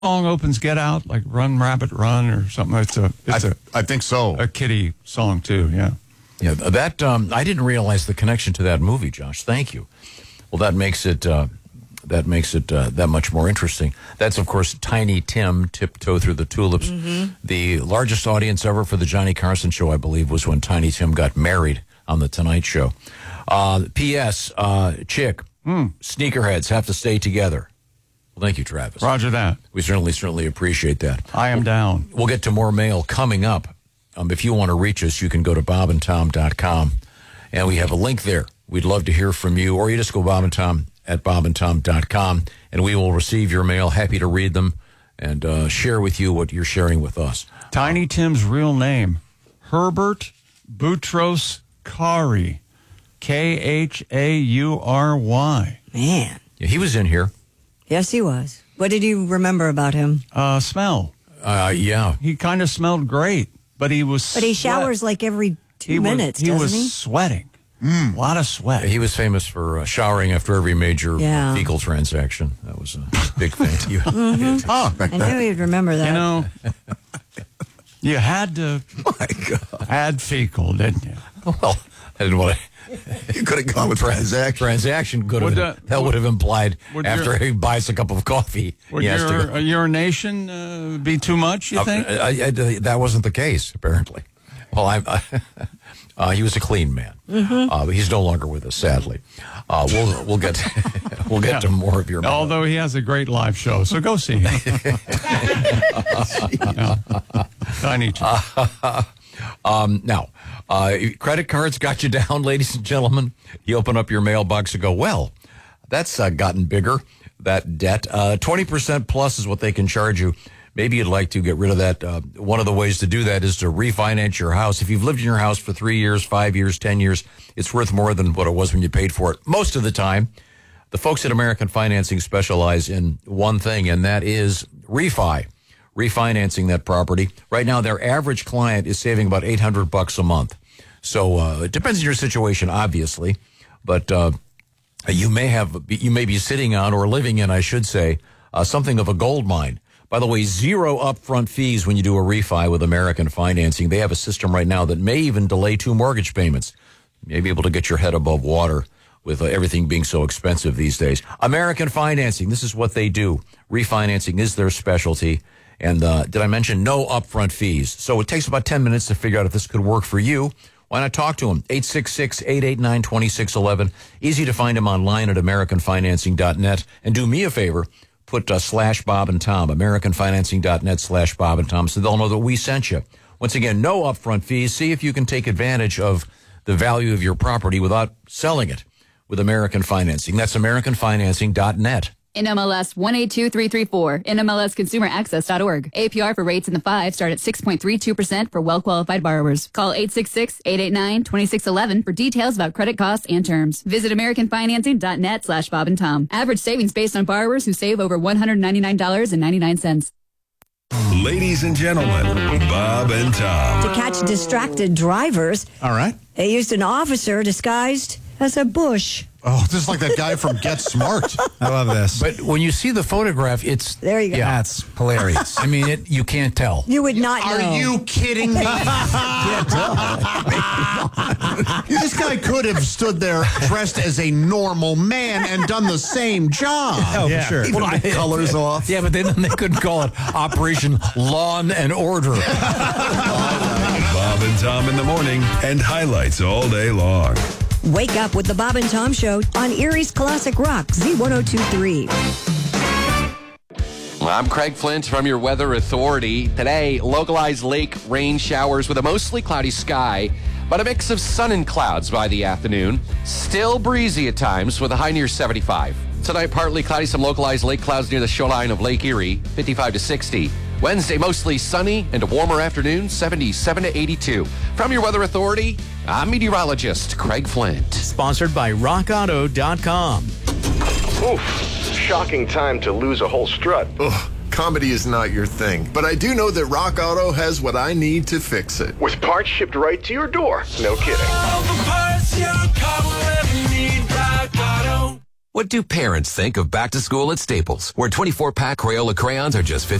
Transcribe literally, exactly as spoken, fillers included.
song opens Get Out, like Run, Rabbit, Run or something? It's a, it's I, a, I think so. a kiddie song, too, yeah. Yeah, that, um, I didn't realize the connection to that movie, Josh. Thank you. Well, that makes it, uh, that makes it uh, that much more interesting. That's, of course, Tiny Tim, Tiptoe Through the Tulips. Mm-hmm. The largest audience ever for the Johnny Carson show, I believe, was when Tiny Tim got married on The Tonight Show. Uh, P S. Uh, Chick, mm. sneakerheads have to stay together. Well, thank you, Travis. Roger that. We certainly, certainly appreciate that. I am down. We'll get to more mail coming up. Um, if you want to reach us, you can go to bob and tom dot com, and we have a link there. We'd love to hear from you, or you just go Bob and Tom at bob and tom dot com, and we will receive your mail. Happy to read them and uh, share with you what you're sharing with us. Tiny Tim's real name, Herbert Boutros Khoury, K H A U R Y. Man. Yeah, he was in here. Yes, he was. What did you remember about him? Uh, smell. Uh, yeah. He kind of smelled great, but he was But he sweat. showers like every two he minutes, was, he doesn't was he? sweating. Mm. A lot of sweat. He was famous for uh, showering after every major Yeah. fecal transaction. That was a big thing. You, Mm-hmm. Oh, back I then. knew you'd remember that. You know, you had to my God. add fecal, didn't you? Well, I didn't want to. You could have gone with transaction. Transaction could have Would, been, uh, that would have implied would after your- he buys a cup of coffee. Would he has to your, go. a urination uh, be too much, you Uh, think? I, I, I- that wasn't the case, apparently. Well, I, I, uh, he was a clean man. Mm-hmm. Uh, but he's no longer with us, sadly. Uh, we'll we'll get we'll get Yeah. to more of your. Although he has a great live show, so go see him. Yeah. Tiny Tim. Um, now, uh, credit cards got you down, ladies and gentlemen. You open up your mailbox and go, well, that's uh, gotten bigger, that debt. Uh, twenty percent plus is what they can charge you. Maybe you'd like to get rid of that. Uh, one of the ways to do that is to refinance your house. If you've lived in your house for three years, five years, ten years, it's worth more than what it was when you paid for it. Most of the time, the folks at American Financing specialize in one thing, and that is refi. Refinancing that property. Right now, their average client is saving about eight hundred bucks a month. So uh, it depends on your situation, obviously, but uh, you may have you may be sitting on or living in, I should say, uh, something of a gold mine. By the way, zero upfront fees when you do a refi with American Financing. They have a system right now that may even delay two mortgage payments. You may be able to get your head above water with uh, everything being so expensive these days. American Financing, this is what they do. Refinancing is their specialty. And uh, did I mention no upfront fees? So it takes about ten minutes to figure out if this could work for you. Why not talk to them? eight six six, eight eight nine, two six one one. Easy to find them online at american financing dot net. And do me a favor, put uh, slash Bob and Tom, american financing dot net slash Bob and Tom, so they'll know that we sent you. Once again, no upfront fees. See if you can take advantage of the value of your property without selling it with American Financing. That's american financing dot net. N M L S one eight two three three four, N M L S consumer access dot org. A P R for rates in the five start at six point three two percent for well-qualified borrowers. Call eight six six, eight eight nine, two six one one for details about credit costs and terms. Visit american financing dot net slash Bob and Tom. Average savings based on borrowers who save over one hundred ninety-nine dollars and ninety-nine cents. Ladies and gentlemen, Bob and Tom. To catch distracted drivers, All right. they used an officer disguised as a bush. Oh, this is like that guy from Get Smart. I love this. But when you see the photograph, it's... There you go. Yeah, That's hilarious. I mean, it, you can't tell. You would not know. Are you kidding me? This guy could have stood there dressed as a normal man and done the same job. Oh, Yeah. for sure. Even Well, the colors off. Yeah, but then they couldn't call it Operation Lawn and Order. Bob and Tom in the morning and highlights all day long. Wake up with the Bob and Tom Show on Erie's Classic Rock, Z ten twenty-three. I'm Craig Flint from your Weather Authority. Today, localized lake rain showers with a mostly cloudy sky, but a mix of sun and clouds by the afternoon. Still breezy at times with a high near seventy-five. Tonight, partly cloudy, some localized lake clouds near the shoreline of Lake Erie, fifty-five to sixty. Wednesday, mostly sunny and a warmer afternoon, seventy-seven to eighty-two. From your Weather Authority, I'm meteorologist Craig Flint. Sponsored by rock auto dot com. Oof, shocking time to lose a whole strut. Ugh, comedy is not your thing, but I do know that Rock Auto has what I need to fix it. With parts shipped right to your door. No kidding. All the parts your car will ever need, Rock Auto. What do parents think of back to school at Staples, where twenty-four pack Crayola crayons are just